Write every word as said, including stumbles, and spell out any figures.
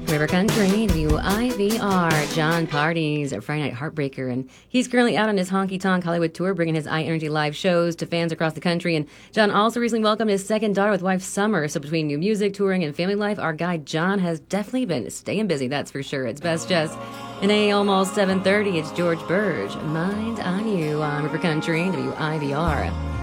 River Country, W I V R. John Party's a Friday Night Heartbreaker, and he's currently out on his Honky Tonk Hollywood tour, bringing his iEnergy live shows to fans across the country. And John also recently welcomed his second daughter with wife Summer. So between new music, touring, and family life, our guy John has definitely been staying busy, that's for sure. It's Best Jess. And a almost seven thirty, it's George Burge. Mind on You on River Country, W I V R.